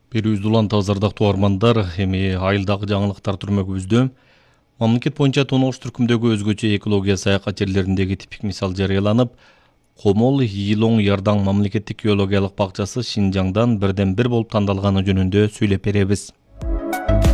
Берүүбүз улантабыз ардактуу угармандар. Эми айылдагы жаңылыктар түрмөгүбүздө мамлекет боюнча тонуш түркүмдөгү өзгөчө экология саякат жерлериндеги типик мисал жарыяланып, Комол Йилоң Ярдаң мамлекеттик геологиялык бакчасы Шинжаңдан бирден бир болуп тандалганы жөнүндө сүйлөп беребиз.